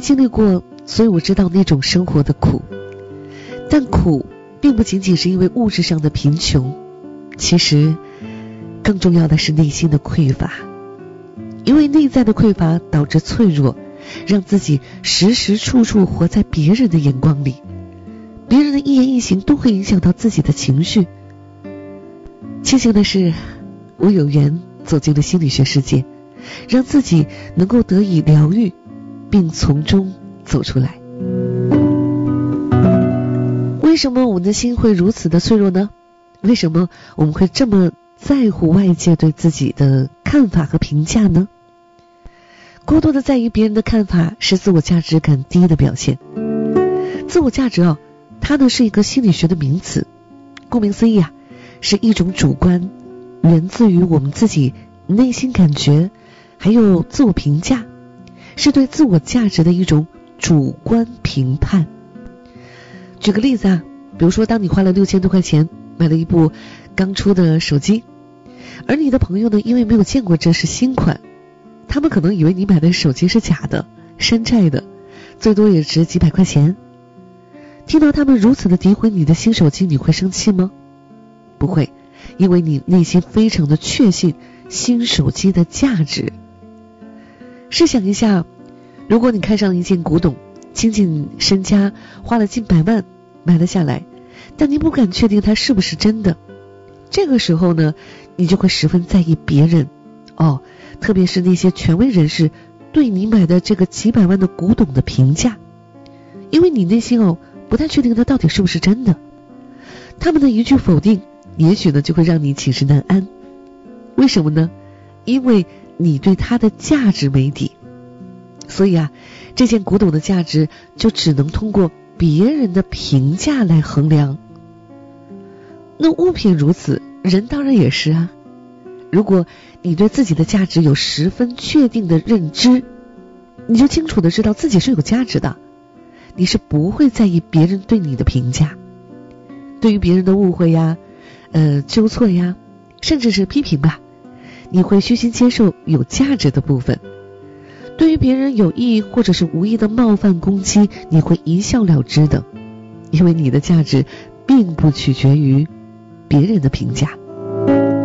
经历过，所以我知道那种生活的苦。但苦并不仅仅是因为物质上的贫穷，其实更重要的是内心的匮乏。因为内在的匮乏导致脆弱，让自己时时处处活在别人的眼光里，别人的一言一行都会影响到自己的情绪。庆幸的是，我有缘走进了心理学世界，让自己能够得以疗愈，并从中走出来。为什么我们的心会如此的脆弱呢？为什么我们会这么在乎外界对自己的看法和评价呢？过多的在意别人的看法是自我价值感低的表现。自我价值它呢是一个心理学的名词，顾名思义是一种主观，源自于我们自己内心感觉，还有自我评价，是对自我价值的一种主观评判。举个例子比如说当你花了6000多块钱买了一部刚出的手机，而你的朋友呢因为没有见过这是新款，他们可能以为你买的手机是假的、山寨的，最多也值几百块钱。听到他们如此的诋毁你的新手机，你会生气吗？不会，因为你内心非常的确信新手机的价值。试想一下，如果你看上一件古董，倾尽身家花了近百万买了下来，但你不敢确定它是不是真的，这个时候呢，你就会十分在意别人特别是那些权威人士对你买的这个几百万的古董的评价，因为你内心不太确定它到底是不是真的，他们的一句否定也许呢就会让你寝食难安。为什么呢？因为你对它的价值没底，所以这件古董的价值就只能通过别人的评价来衡量。那物品如此，人当然也是如果你对自己的价值有十分确定的认知，你就清楚的知道自己是有价值的，你是不会在意别人对你的评价。对于别人的误会纠错甚至是批评你会虚心接受有价值的部分。对于别人有意或者是无意的冒犯攻击，你会一笑了之的，因为你的价值并不取决于别人的评价。